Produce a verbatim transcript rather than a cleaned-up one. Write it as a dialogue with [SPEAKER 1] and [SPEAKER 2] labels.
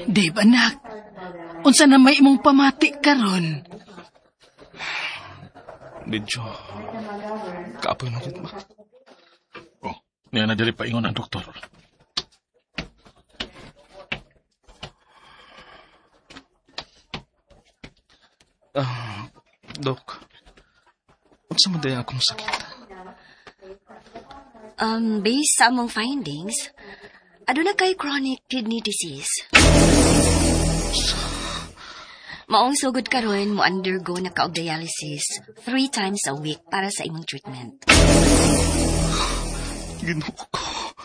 [SPEAKER 1] Dave, anak. Unsa na may imong pamati karon?
[SPEAKER 2] Medyo kaapoy na gud ba? Oh, niya na dili paingon ang doktor. Ah, Dok. Unsa man day akong sakit?
[SPEAKER 3] Um, based sa among findings, aduna kay chronic kidney disease. Maong sugod karon mo undergo na kaog dialysis three times a week para sa imong treatment.
[SPEAKER 2] Ginoo ko.